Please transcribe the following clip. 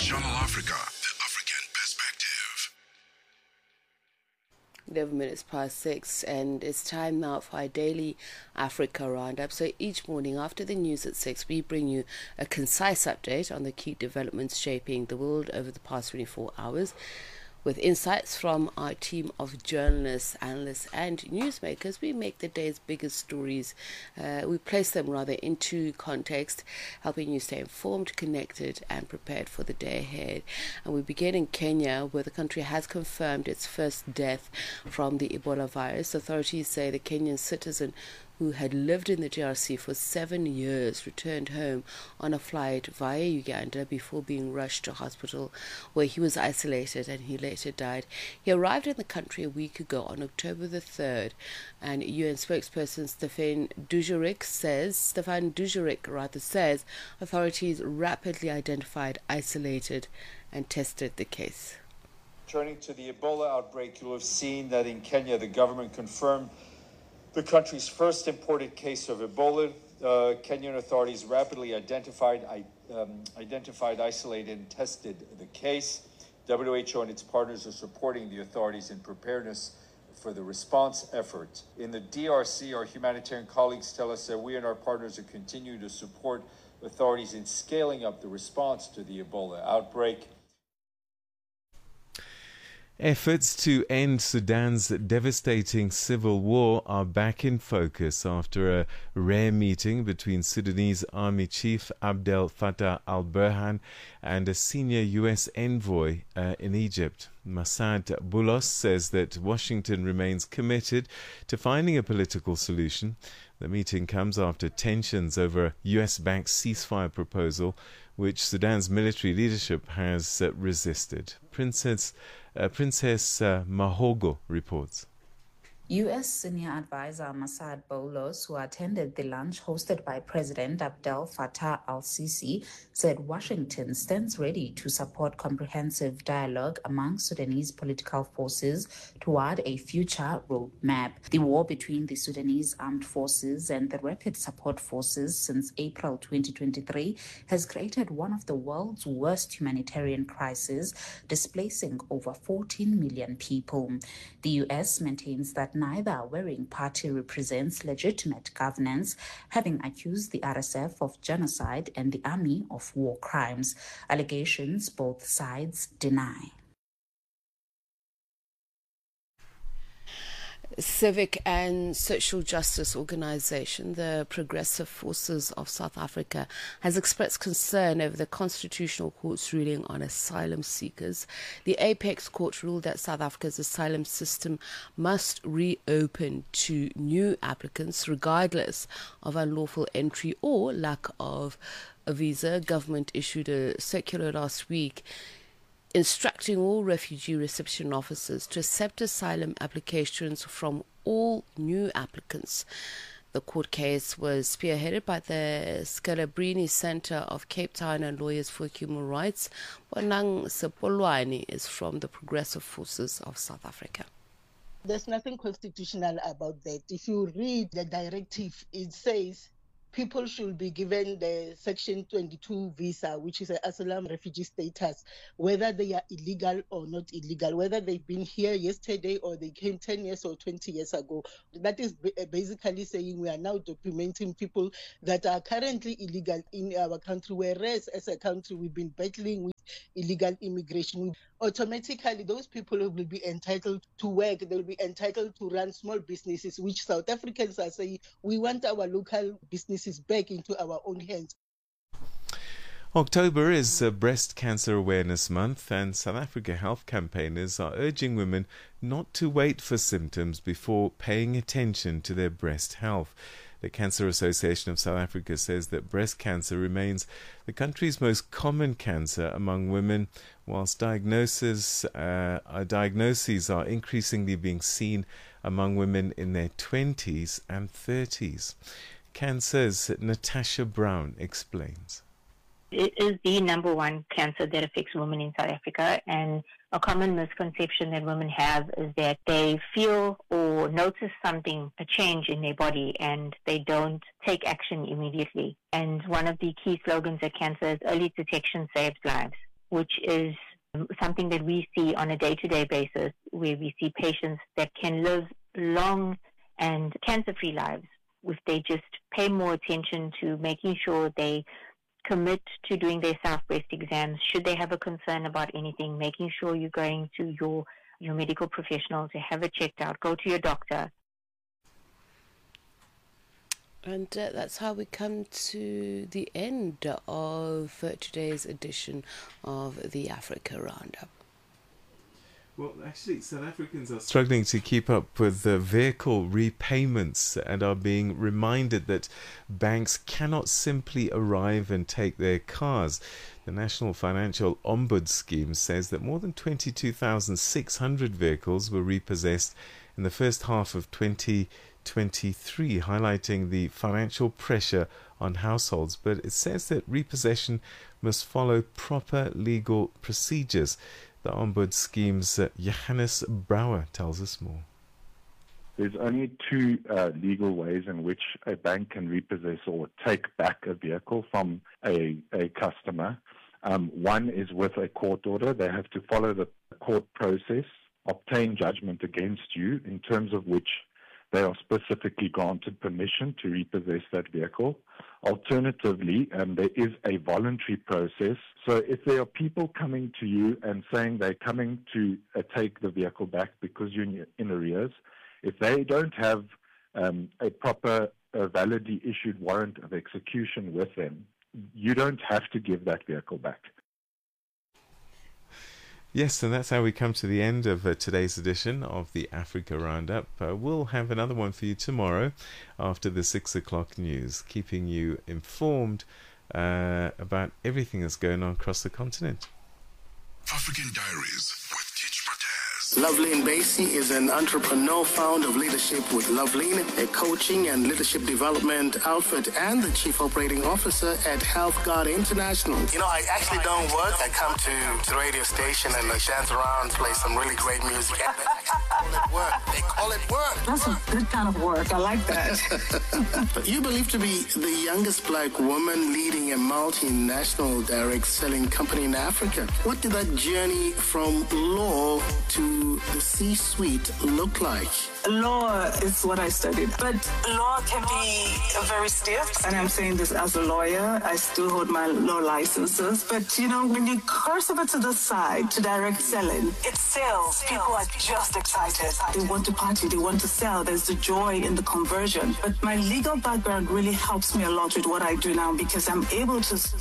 Channel Africa, the African perspective. 11 minutes past 6, and it's time now for our daily Africa Roundup. So each morning after the news at 6, we bring you a concise update on the key developments shaping the world over the past 24 hours, with insights from our team of journalists, analysts and newsmakers. We make the day's biggest stories, we place them rather into context, helping you stay informed, connected and prepared for the day ahead. And we begin in Kenya, where the country has confirmed its first death from the Ebola virus. Authorities say the Kenyan citizen who had lived in the DRC for 7 years, returned home on a flight via Uganda before being rushed to hospital, where he was isolated and he later died. He arrived in the country a week ago on October the 3rd, and UN spokesperson Stefan Dujarric says authorities rapidly identified, isolated and tested the case. Turning to the Ebola outbreak, you'll have seen that in Kenya the government confirmed the country's first imported case of Ebola. Kenyan authorities rapidly identified, isolated, and tested the case. WHO and its partners are supporting the authorities in preparedness for the response effort. In the DRC, our humanitarian colleagues tell us that we and our partners are continuing to support authorities in scaling up the response to the Ebola outbreak. Efforts to end Sudan's devastating civil war are back in focus after a rare meeting between Sudanese Army Chief Abdel Fattah al-Burhan and a senior U.S. envoy in Egypt. Massad Boulos says that Washington remains committed to finding a political solution. The meeting comes after tensions over a U.S.-backed ceasefire proposal, which Sudan's military leadership has resisted. Princess Mahogo reports. U.S. Senior Advisor Massad Boulos, who attended the lunch hosted by President Abdel Fattah al-Sisi, said Washington stands ready to support comprehensive dialogue among Sudanese political forces toward a future roadmap. The war between the Sudanese armed forces and the Rapid Support Forces since April 2023 has created one of the world's worst humanitarian crises, displacing over 14 million people. The U.S. maintains that neither warring party represents legitimate governance, having accused the RSF of genocide and the army of war crimes, allegations both sides deny. Civic and social justice organisation, the Progressive Forces of South Africa, has expressed concern over the Constitutional Court's ruling on asylum seekers. The Apex Court ruled that South Africa's asylum system must reopen to new applicants regardless of unlawful entry or lack of a visa. Government issued a circular last week instructing all refugee reception officers to accept asylum applications from all new applicants. The court case was spearheaded by the Scalabrini Centre of Cape Town and Lawyers for Human Rights. Bonang Sepolwane is from the Progressive Forces of South Africa. There's nothing constitutional about that. If you read the directive, it says people should be given the Section 22 visa, which is an asylum refugee status, whether they are illegal or not illegal, whether they've been here yesterday or they came 10 years or 20 years ago. That is basically saying we are now documenting people that are currently illegal in our country, whereas as a country we've been battling with illegal immigration. Automatically, those people will be entitled to work. They'll be entitled to run small businesses, which South Africans are saying we want our local businesses back into our own hands. October is Breast Cancer Awareness Month, and South Africa health campaigners are urging women not to wait for symptoms before paying attention to their breast health. The Cancer Association of South Africa says that breast cancer remains the country's most common cancer among women, whilst diagnoses are increasingly being seen among women in their 20s and 30s. Cancer's Natasha Brown explains. It is the number one cancer that affects women in South Africa, and a common misconception that women have is that they feel or notice something, a change in their body, and they don't take action immediately. And one of the key slogans at Cancer is early detection saves lives. which is something that we see on a day-to-day basis, where we see patients that can live long and cancer-free lives if they just pay more attention to making sure they commit to doing their self-breast exams. Should they have a concern about anything, making sure you're going to your medical professional to have it checked out, go to your doctor. And that's how we come to the end of today's edition of the Africa Roundup. Well, actually, South Africans are struggling to keep up with the vehicle repayments and are being reminded that banks cannot simply arrive and take their cars. The National Financial Ombud Scheme says that more than 22,600 vehicles were repossessed in the first half of 2023, highlighting the financial pressure on households. But it says that repossession must follow proper legal procedures. The Ombud Scheme's Johannes Brouwer tells us more. There's only two legal ways in which a bank can repossess or take back a vehicle from a customer. One is with a court order. They have to follow the court process, obtain judgment against you, in terms of which they are specifically granted permission to repossess that vehicle. Alternatively, there is a voluntary process. So if there are people coming to you and saying they're coming to take the vehicle back because you're in arrears, if they don't have a proper validly issued warrant of execution with them, you don't have to give that vehicle back. Yes, and that's how we come to the end of today's edition of the Africa Roundup. We'll have another one for you tomorrow after the 6 o'clock news, keeping you informed about everything that's going on across the continent. African Diaries with Teach Mataz. Loveline Basie is an entrepreneur, founder of Leadership with Loveline, a coaching and leadership development outfit, and the chief operating officer at Health Guard International. You know, I actually don't work. I come to the radio station and I dance around, play some really great music. They call it work. That's a good kind of work. I like that. But you believe to be the youngest black woman leading a multinational direct selling company in Africa. What did that journey from law to the C-suite look like? Law is what I studied, but law can be very stiff. And I'm saying this as a lawyer. I still hold my law licenses. But, you know, when you cross over to the side to direct selling, it's sales. People are just excited. They want to party. They want to sell. There's the joy in the conversion. But my legal background really helps me a lot with what I do now because I'm able to